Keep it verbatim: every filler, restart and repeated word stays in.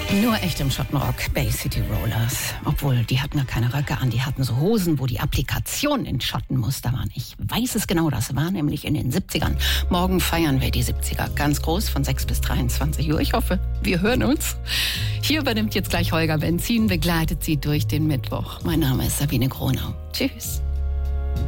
Nur echt im Schottenrock, Bay City Rollers. Obwohl, die hatten ja keine Röcke an, die hatten so Hosen, wo die Applikationen in Schottenmuster waren. Ich weiß es genau, das war nämlich in den siebzigern. Morgen feiern wir die siebziger ganz groß von sechs bis dreiundzwanzig Uhr. Ich hoffe, wir hören uns. Hier übernimmt jetzt gleich Holger Benzin, begleitet Sie durch den Mittwoch. Mein Name ist Sabine Gronau. Tschüss.